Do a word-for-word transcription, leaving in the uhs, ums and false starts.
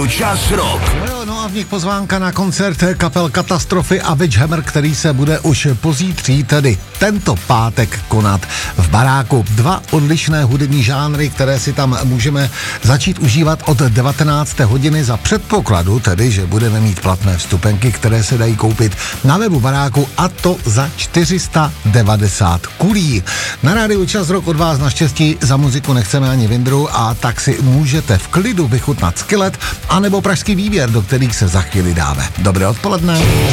Čas Rock. No, no a v nich pozvánka na koncert kapel Katastrofy a Witchhammer, který se bude už pozítří, tedy tento pátek konat v baráku. Dva odlišné hudební žánry, které si tam můžeme začít užívat od devatenácté hodiny za předpokladu, tedy, že budeme mít platné vstupenky, které se dají koupit na webu baráku, a to za čtyři sta devadesát kulí. Na rádiu Čas Rock od vás naštěstí za muziku nechceme ani vindru, a tak si můžete v klidu vychutnat Skillet anebo pražský výběr, do kterých se za chvíli dáme. Dobré odpoledne.